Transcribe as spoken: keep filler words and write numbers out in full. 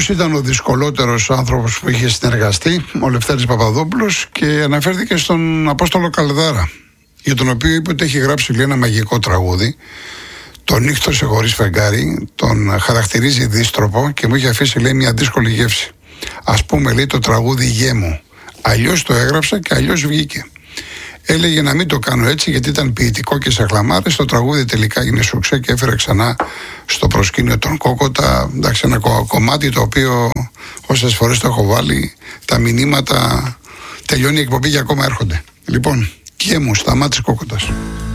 ήταν ο δυσκολότερος άνθρωπος που είχε συνεργαστεί, ο Λευτέρης Παπαδόπουλος, και αναφέρθηκε στον Απόστολο Καλδάρα, για τον οποίο είπε ότι έχει γράψει, λέει, ένα μαγικό τραγούδι. Τον νύχτωσε χωρίς φεγγάρι, τον χαρακτηρίζει δύστροπο και μου είχε αφήσει, λέει, μια δύσκολη γεύση. Ας πούμε, λέει, το τραγούδι «Γέ μου». Αλλιώς το έγραψα και αλλιώς βγήκε. Έλεγε να μην το κάνω έτσι γιατί ήταν ποιητικό και σε χλαμάρες. Το τραγούδι τελικά έγινε σουξέ και έφερε ξανά στο προσκήνιο τον Κόκοτα. Εντάξει, ένα κομμάτι το οποίο όσες φορές το έχω βάλει, τα μηνύματα, τελειώνει η εκπομπή και ακόμα έρχονται. Λοιπόν, «Γέ μου», Σταμάτης Κόκοτας.